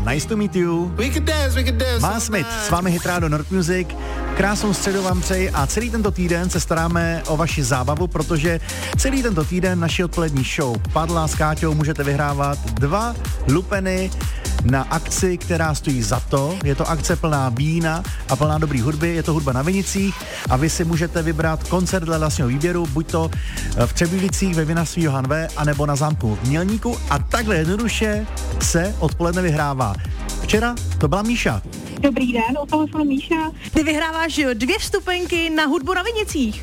Nice to meet you. Má Smith, s vámi Hit Radio Nord Music. Krásnou středu vám přeji a celý tento týden se staráme o vaši zábavu, protože celý tento týden naši odpolední show Padla s Káťou můžete vyhrávat 2 lupeny na akci, která stojí za to. Je to akce plná vína a plná dobrý hudby, je to hudba na Vinicích a vy si můžete vybrat koncert dle vlastního výběru, buď to v Třebílicích ve vinařství Johann V, anebo na zámku v Mělníku a takhle jednoduše se odpoledne vyhrává. Včera to byla Míša. Dobrý den, o telefonu Míša. Ty vyhráváš 2 vstupenky na hudbu na Vinicích.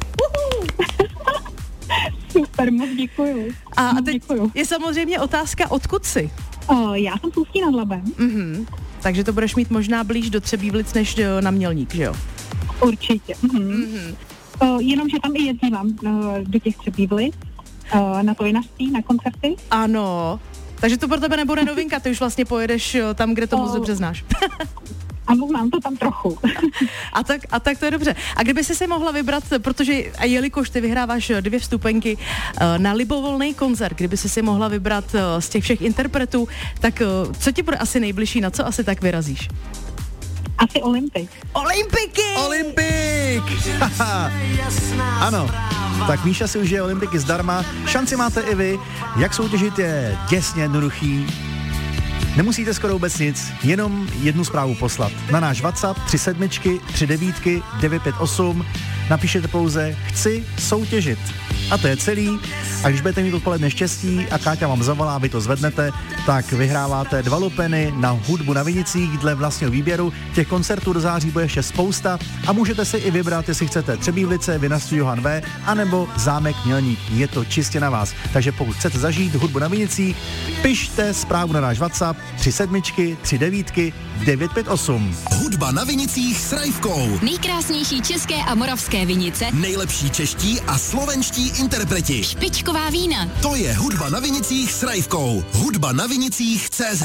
Super, moc děkuju. A teď je samozřejmě otázka, odkud jsi? Já jsem z Ústí nad Labem. Takže to budeš mít možná blíž do Třebílic než na Mělník, že jo? Určitě. Jenomže tam i jezdívám do těch Třebílic, na to vinařství, na koncerty. Ano, takže to pro tebe nebude novinka, ty už vlastně pojedeš tam, kde to moc dobře znáš. Ano, znám to tam trochu. A tak to je dobře. A kdyby si mohla vybrat, protože jelikož ty vyhráváš 2 vstupenky na libovolný koncert, kdyby si mohla vybrat z těch všech interpretů, tak co ti bude asi nejbližší, na co asi tak vyrazíš? Asi Olympik. Olympiky! Olympik! Ano, tak Míša si užije Olympiky zdarma. Šanci máte i vy. Jak soutěžit je děsně jednoduchý. Nemusíte skoro vůbec nic, jenom jednu zprávu poslat. Na náš WhatsApp 37 39 958 napíšete pouze chci soutěžit. A to je celý. A když budete mít odpoledne štěstí a Káťa vám zavolá, vy to zvednete, tak vyhráváte 2 lupeny na hudbu na Vinicích dle vlastního výběru. Těch koncertů do září bude ještě spousta a můžete si i vybrat, jestli chcete Třebílice, vinařství Johann V, anebo zámek Mělník. Je to čistě na vás. Takže pokud chcete zažít hudbu na Vinicích, pište zprávu na náš WhatsApp 37 39 958. Hudba na Vinicích s Rajvkou. Nejkrásnější české a moravské vinice. Nejlepší čeští a slovenští interpreti. Špičková vína. To je Hudba na Vinicích s Rajvkou. Hudba na Vinicích CZ.